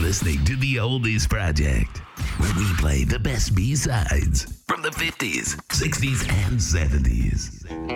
listening to the Oldies Project, where we play the best B-sides from the 50s, 60s, and 70s.